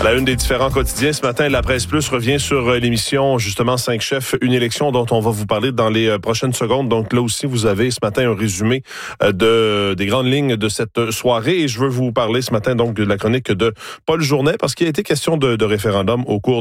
La une des différents quotidiens ce matin, La Presse Plus revient sur l'émission justement 5 chefs, une élection dont on va vous parler dans les prochaines secondes. Donc là aussi, vous avez ce matin un résumé des grandes lignes de cette soirée. Et je veux vous parler ce matin donc de la chronique de Paul Journet parce qu'il a été question de référendum au cours